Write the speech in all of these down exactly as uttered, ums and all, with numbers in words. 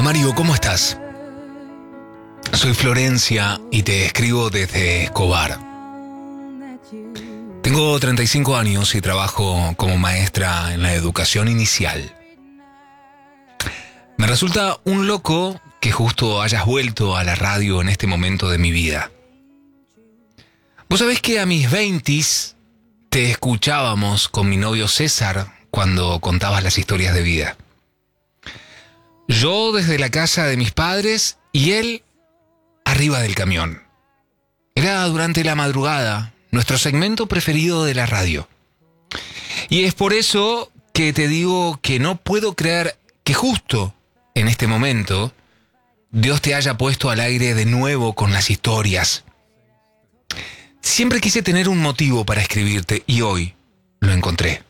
Mario, ¿cómo estás? Soy Florencia y te escribo desde Escobar. Tengo treinta y cinco años y trabajo como maestra en la educación inicial. Me resulta un loco que justo hayas vuelto a la radio en este momento de mi vida. Vos sabés que a mis veintis te escuchábamos con mi novio César cuando contabas las historias de vida. Yo desde la casa de mis padres y él arriba del camión. Era durante la madrugada, nuestro segmento preferido de la radio. Y es por eso que te digo que no puedo creer que justo en este momento Dios te haya puesto al aire de nuevo con las historias. Siempre quise tener un motivo para escribirte y hoy lo encontré.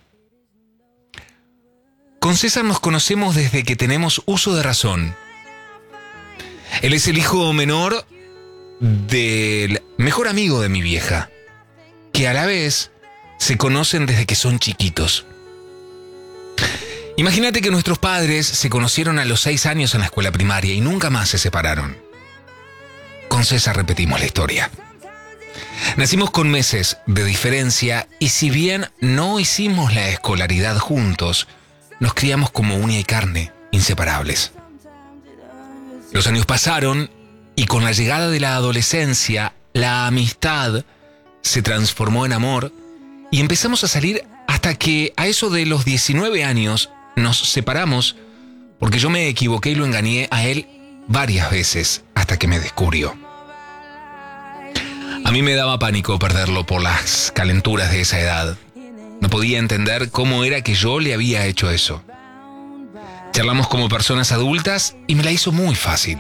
Con César nos conocemos desde que tenemos uso de razón. Él es el hijo menor del mejor amigo de mi vieja, que a la vez se conocen desde que son chiquitos. Imagínate que nuestros padres se conocieron a los seis años en la escuela primaria y nunca más se separaron. Con César repetimos la historia. Nacimos con meses de diferencia y si bien no hicimos la escolaridad juntos, nos criamos como uña y carne, inseparables. Los años pasaron y con la llegada de la adolescencia, la amistad se transformó en amor y empezamos a salir hasta que a eso de los diecinueve años nos separamos porque yo me equivoqué y lo engañé a él varias veces hasta que me descubrió. A mí me daba pánico perderlo por las calenturas de esa edad. No podía entender cómo era que yo le había hecho eso. Charlamos como personas adultas y me la hizo muy fácil.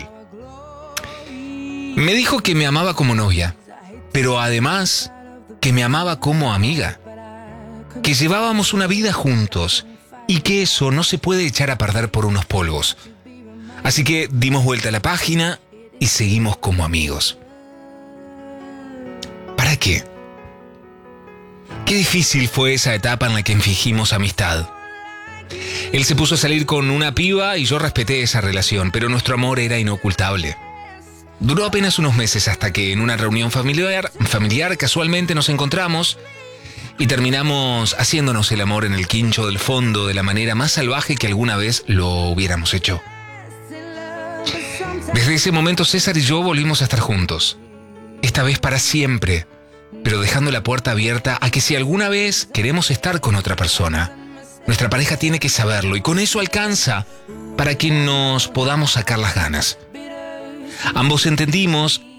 Me dijo que me amaba como novia, pero además que me amaba como amiga, que llevábamos una vida juntos y que eso no se puede echar a perder por unos polvos. Así que dimos vuelta a la página y seguimos como amigos. ¿Para qué? Qué difícil fue esa etapa en la que fingimos amistad. Él se puso a salir con una piba y yo respeté esa relación, pero nuestro amor era inocultable. Duró apenas unos meses hasta que en una reunión familiar, familiar casualmente nos encontramos y terminamos haciéndonos el amor en el quincho del fondo de la manera más salvaje que alguna vez lo hubiéramos hecho. Desde ese momento César y yo volvimos a estar juntos, esta vez para siempre, pero dejando la puerta abierta a que si alguna vez queremos estar con otra persona, nuestra pareja tiene que saberlo y con eso alcanza para que nos podamos sacar las ganas. Ambos entendimos